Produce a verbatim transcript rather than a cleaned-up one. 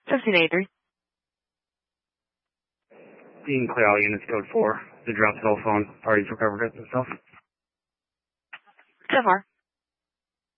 seventeen eighty-three. Being clear all units code four. The drop cell phone. Parties recovered it themselves. So far.